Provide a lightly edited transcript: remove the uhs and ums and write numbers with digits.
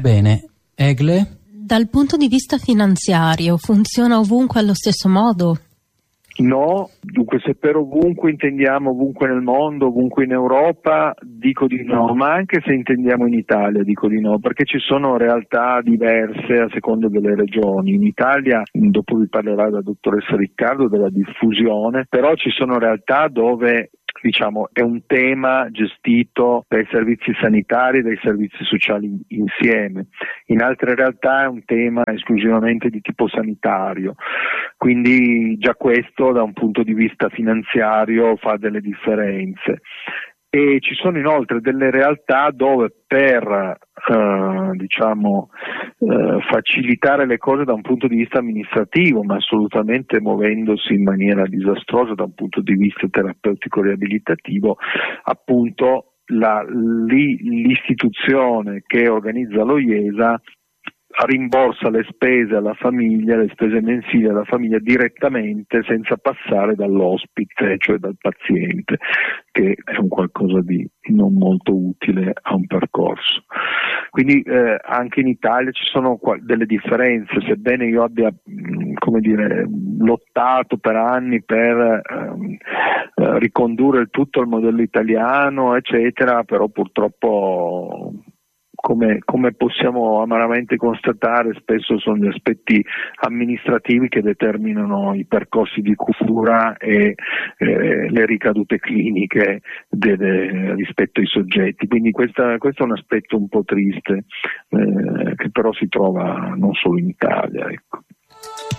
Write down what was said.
Bene, Egle? Dal punto di vista finanziario, funziona ovunque allo stesso modo? No, dunque se per ovunque intendiamo ovunque nel mondo, ovunque in Europa, dico di no, ma anche se intendiamo in Italia dico di no, perché ci sono realtà diverse a seconda delle regioni. In Italia, dopo vi parlerà la dottoressa Riccardo della diffusione, però ci sono realtà dove è un tema gestito dai servizi sanitari e dai servizi sociali insieme. In altre realtà è un tema esclusivamente di tipo sanitario, quindi già questo da un punto di vista finanziario fa delle differenze. E ci sono inoltre delle realtà dove per facilitare le cose da un punto di vista amministrativo, ma assolutamente muovendosi in maniera disastrosa da un punto di vista terapeutico riabilitativo, appunto l'istituzione che organizza lo IESA rimborsa le spese alla famiglia, le spese mensili alla famiglia direttamente senza passare dall'ospite, cioè dal paziente, che è un qualcosa di non molto utile a un percorso. Quindi anche in Italia ci sono delle differenze, sebbene io abbia lottato per anni per ricondurre il tutto al modello italiano, eccetera, però purtroppo come possiamo amaramente constatare, spesso sono gli aspetti amministrativi che determinano i percorsi di cura e le ricadute cliniche rispetto ai soggetti. Quindi questo è un aspetto un po' triste, che però si trova non solo in Italia, ecco.